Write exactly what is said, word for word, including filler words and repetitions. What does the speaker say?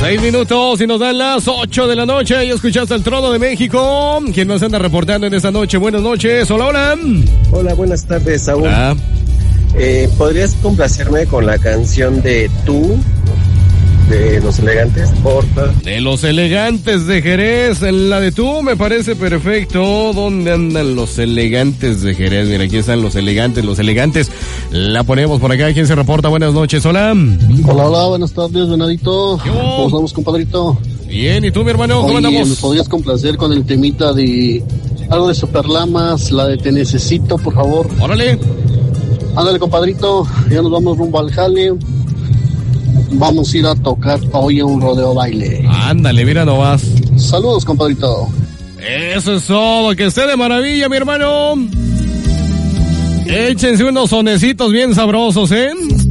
Seis minutos y nos dan las ocho de la noche y escuchaste el Trono de México. ¿Quién nos anda reportando en esta noche? Buenas noches, hola, hola. Hola, buenas tardes, Saúl. Hola. Eh, ¿Podrías complacerme con la canción de Tú, de Los Elegantes, porfa? De Los Elegantes de Jerez, la de Tú me parece perfecto. ¿Dónde andan Los Elegantes de Jerez? Mira, aquí están Los Elegantes, Los Elegantes. La ponemos por acá. ¿Quién se reporta? Buenas noches, hola. Hola, hola, buenas tardes, Venadito. ¿Cómo estamos, compadrito? Bien, ¿y tú, mi hermano? ¿Cómo Oye, andamos? ¿me podrías complacer con el temita de algo de Superlamas, la de Te Necesito, por favor? Órale. Ándale, compadrito, ya nos vamos rumbo al jale. Vamos a ir a tocar hoy un rodeo baile. Ándale, mira nomás. Saludos, compadrito. Eso es todo, que esté de maravilla, mi hermano. Échense unos sonecitos bien sabrosos, ¿eh?